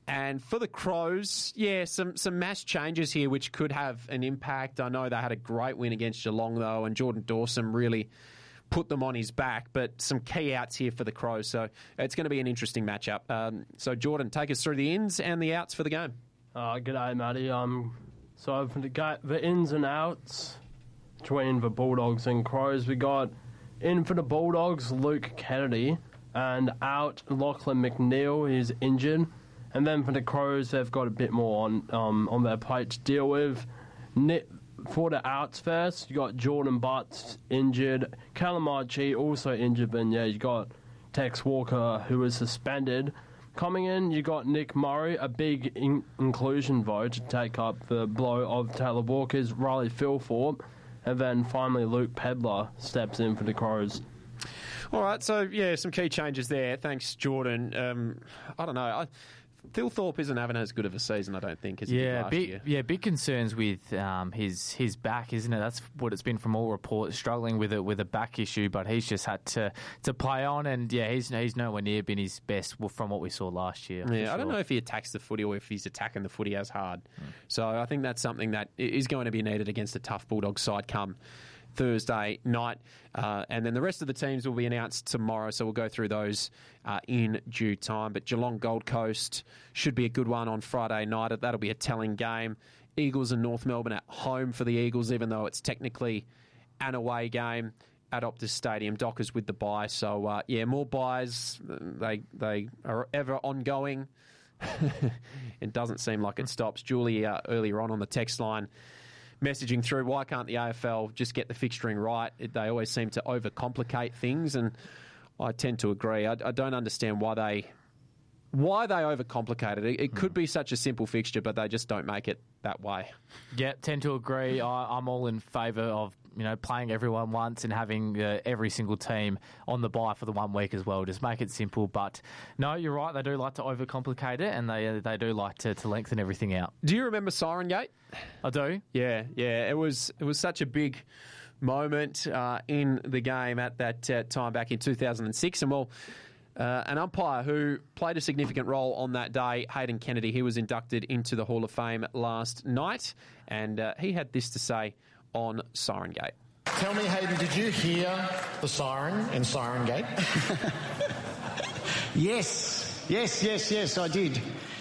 And for the Crows, some mass changes here which could have an impact. I know they had a great win against Geelong, though, and Jordan Dawson really put them on his back, but some key outs here for the Crows, so it's going to be an interesting matchup. So, Jordan, take us through the ins and the outs for the game. G'day, Matty. So for the ins and outs between the Bulldogs and Crows, we got in for the Bulldogs, Luke Kennedy, and out, Lachlan McNeil is injured. And then for the Crows, they've got a bit more on their plate to deal with. For the outs first, you got Jordan Butts injured, Callum Archie also injured, and you got Tex Walker who was suspended. Coming in, you got Nick Murray, a big inclusion vote to take up the blow of Taylor Walker's Riley Philthorpe, and then finally Luke Pedler steps in for the Crows. All right, so some key changes there. Thanks, Jordan. I don't know. Philthorpe isn't having as good of a season, I don't think, as he did last year. Yeah, big concerns with his back, isn't it? That's what it's been from all reports, struggling with a back issue, but he's just had to play on, and he's nowhere near been his best from what we saw last year. Yeah, I don't know if he attacks the footy or if he's attacking the footy as hard. So I think that's something that is going to be needed against a tough Bulldogs side come Thursday night, and then the rest of the teams will be announced tomorrow, so we'll go through those in due time. But Geelong Gold Coast should be a good one on Friday night. That'll be a telling game. Eagles and North Melbourne at home for the Eagles, even though it's technically an away game at Optus Stadium. Dockers with the bye, so more byes. They are ever ongoing. It doesn't seem like it stops. Julie earlier on the text line messaging through, why can't the AFL just get the fixturing right? They always seem to overcomplicate things, and I tend to agree. I don't understand why they overcomplicate it. It could be such a simple fixture, but they just don't make it that way. Yeah, tend to agree. I'm all in favour of playing everyone once and having every single team on the bye for the 1 week as well. Just make it simple. But no, you're right. They do like to overcomplicate it, and they do like to lengthen everything out. Do you remember Siren Gate? I do. Yeah. It was such a big moment in the game at that time back in 2006, and an umpire who played a significant role on that day, Hayden Kennedy, he was inducted into the Hall of Fame last night, and he had this to say on Siren Gate. Tell me, Hayden, did you hear the siren in Siren Gate? Yes, I did.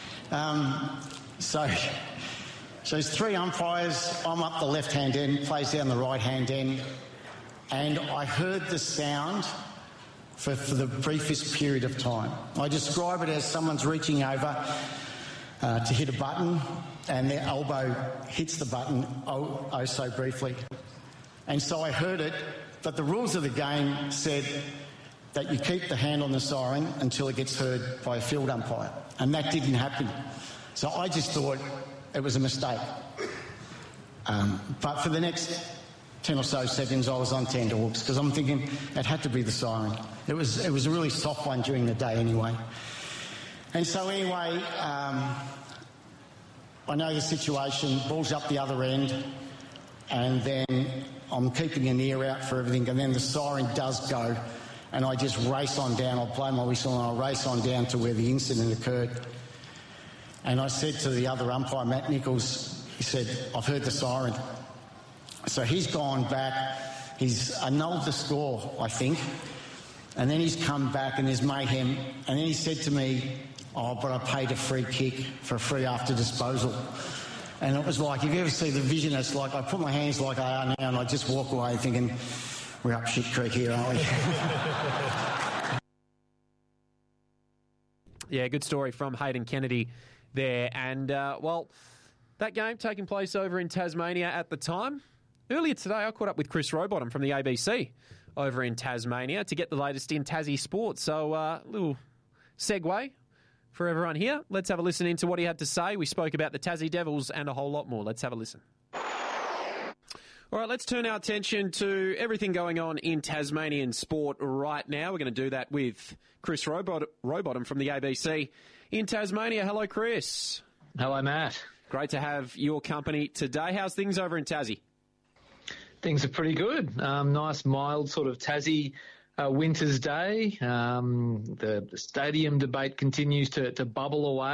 So there's three umpires. I'm up the left-hand end, plays down the right-hand end, and I heard the sound for the briefest period of time. I describe it as someone's reaching over to hit a button, and their elbow hits the button oh so briefly. And so I heard it, but the rules of the game said that you keep the hand on the siren until it gets heard by a field umpire, and that didn't happen. So I just thought it was a mistake. But for the next 10 or so seconds, I was on tenterhooks because I'm thinking it had to be the siren. It was a really soft one during the day anyway. And so anyway, I know the situation, ball's up the other end, and then I'm keeping an ear out for everything, and then the siren does go, and I just race on down. I'll blow my whistle and I'll race on down to where the incident occurred. And I said to the other umpire, Matt Nichols, he said, I've heard the siren. So he's gone back, he's annulled the score, I think, and then he's come back and there's mayhem, and then he said to me, but I paid a free kick for a free after disposal. And it was like, if you ever see the vision, it's like I put my hands like I are now and I just walk away thinking, we're up shit creek here, aren't we? Yeah, good story from Hayden Kennedy there. And, that game taking place over in Tasmania at the time. Earlier today, I caught up with Chris Rowbottom from the ABC over in Tasmania to get the latest in Tassie sports. So, a little segue for everyone here. Let's have a listen into what he had to say. We spoke about the Tassie Devils and a whole lot more. Let's have a listen. All right, let's turn our attention to everything going on in Tasmanian sport right now. We're going to do that with Chris Rowbottom from the ABC in Tasmania. Hello, Chris. Hello, Matt. Great to have your company today. How's things over in Tassie? Things are pretty good. Nice, mild sort of Tassie winter's day. The stadium debate continues to bubble away.